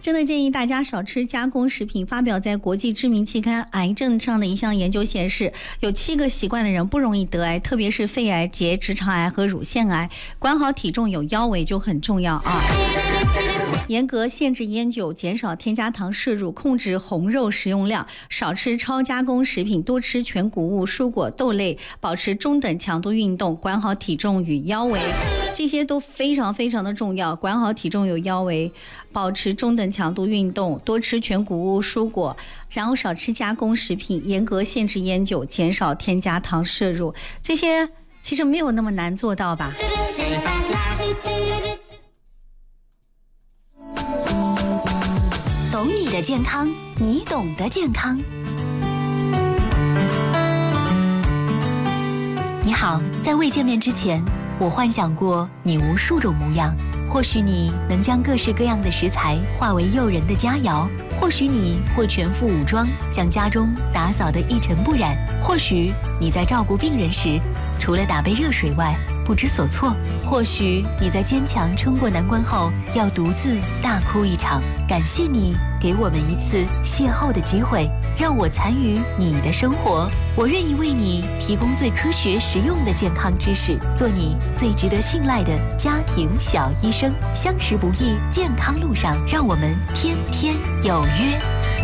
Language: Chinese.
真的建议大家少吃加工食品。发表在国际知名期刊《癌症》上的一项研究显示，有7个习惯的人不容易得癌，特别是肺癌、结直肠癌和乳腺癌。管好体重有腰围就很重要啊。严格限制烟酒，减少添加糖摄入，控制红肉食用量，少吃超加工食品，多吃全谷物、蔬果、豆类，保持中等强度运动，管好体重与腰围，这些都非常非常的重要。管好体重有腰围，保持中等强度运动，多吃全谷物、蔬果，然后少吃加工食品，严格限制烟酒，减少添加糖摄入，这些其实没有那么难做到吧。 懂你的健康，你懂得健康。你好，在未见面之前，我幻想过你无数种模样。或许你能将各式各样的食材化为诱人的佳肴，或许你会全副武装，将家中打扫得一尘不染，或许你在照顾病人时，除了打杯热水外不知所措，或许你在坚强撑过难关后要独自大哭一场。感谢你给我们一次邂逅的机会，让我参与你的生活，我愿意为你提供最科学实用的健康知识，做你最值得信赖的家庭小医生。相识不易，健康路上，让我们天天有约。